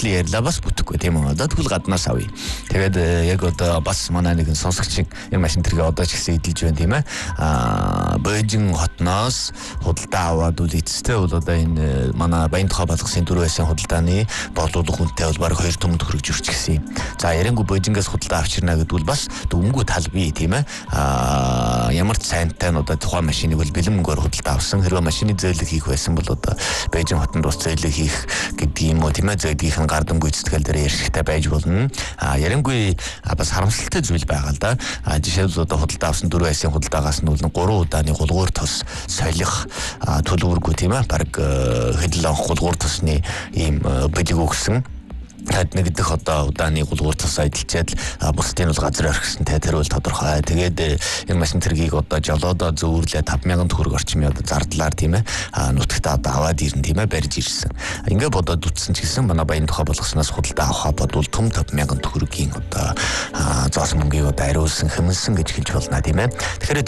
хүртэл ярьлаа бас бүтэхгүй тийм үү. Одоо тэгвэл гаднаас авъя. Тэгээд яг одоо бас манай нэгэн сонсогчийн энэ машин тэргээ одоо ч гэсэн эдэлж байна тийм ээ. Бээжин хотноос худалдаа аваад үл эцэстээ бол одоо энэ манай Баян тухай балгасын 4 байсын худалдааны борлуулах үнэтэй бол бараг 2 төмөнд хүрэж үрчгсэн юм. За ярангуй Бээжингээс худалдаа авчирна гэдгүүл бас дөнгүү тал бий тийм ээ. Ямар ч сайнтай нь одоо тухайн машиныг бол бэлэн мөнгөөр худалдаа авсан. Хэрвээ машины зөөлөг хийх байсан бол одоо Бээжин хотод ус зөөлөг хийх гэдэг юм уу тийм ээ. Зөөлгийнх нь гардамгүй цэцгэл дээр ярьшигтай байж болно. Ярангуй бас харамсалтай зүйл байгаа л да. Жишээлбэл одоо худалдаа авсан 4 байсын худалдаагаас нь бол 3 удааны гулгуур тос солих төлөвлөгөө тийм ээ. Бараг хэдэн гулгуур тосны ийм бэлэг өгсөн. Тад нэг дэх одоо удааны гулгуур тос ажиллаад бусдын бол газар орхисантай тэр бол тодорхой. Тэгээд энэ машин тэргийг одоо жолоодоо зөөврлээ 5,000 төгрөг орчмын одоо зардлаар тийм ээ нутагтаа одоо аваад ирнэ тийм ээ барьж ирсэн. Ингээ бодоод үтсэн ч гэсэн манай Баян тухай болгоснаас худалдаа авахаа бодвол том 5,000 төгрөгийн одоо зоос мөнгийг одоо ариулсан хэмнсэн гэж хэлж болно тийм ээ. Тэгэхээр